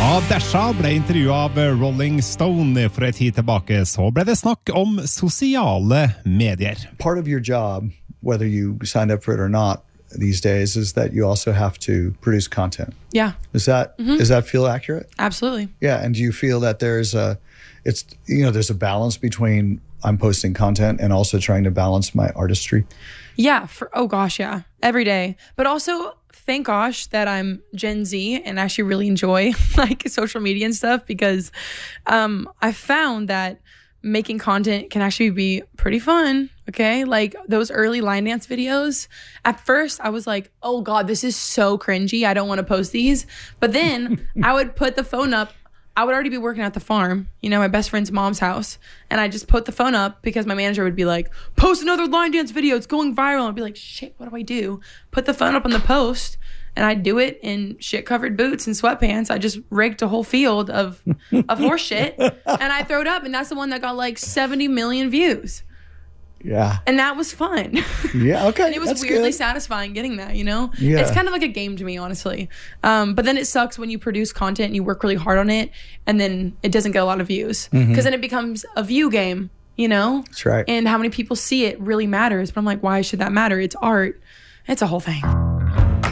Da Dasha ble intervjuet av Rolling Stone for en tid tilbake, så ble det snakk om sosiale medier. Part of your job, whether you signed up for it or not these days, is that you also have to produce content. Yeah. Does that feel accurate? Absolutely. Yeah, and do you feel that there's a balance between I'm posting content and also trying to balance my artistry? Yeah, yeah, every day. But also, thank gosh that I'm Gen Z and actually really enjoy like social media and stuff, because I found that making content can actually be pretty fun. Okay, like those early line dance videos. At first, I was like, "Oh God, this is so cringy. I don't want to post these." But then I would put the phone up. I would already be working at the farm, my best friend's mom's house. And I just put the phone up because my manager would be like, post another line dance video. It's going viral. I'd be like, shit, what do I do? Put the phone up on the post, and I'd do it in shit-covered boots and sweatpants. I just raked a whole field of horse shit. And I throw it up, and that's the one that got like 70 million views. Yeah. And that was fun. Yeah, okay. And it was weirdly satisfying getting that, Yeah. It's kind of like a game to me, honestly. But then it sucks when you produce content and you work really hard on it and then it doesn't get a lot of views. Because then it becomes a view game, That's right. And how many people see it really matters. But I'm like, why should that matter? It's art. It's a whole thing.